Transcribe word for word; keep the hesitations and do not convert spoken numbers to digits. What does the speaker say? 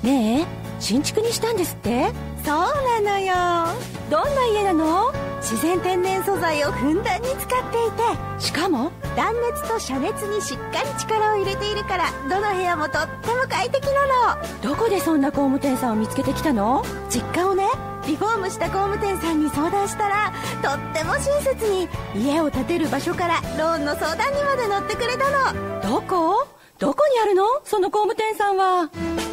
ねえ、新築にしたんですって？ そうなのよ。 どんな家なの？ 自然天然素材をふんだんに使っていて、 しかも断熱と遮熱にしっかり力を入れているから、どの部屋もとっても快適なの。 どこでそんな工務店さんを見つけてきたの？ 実家をね、リフォームした工務店さんに相談したら、とっても親切に家を建てる場所からローンの相談にまで乗ってくれたの。 どこ？どこにあるの？その工務店さんは。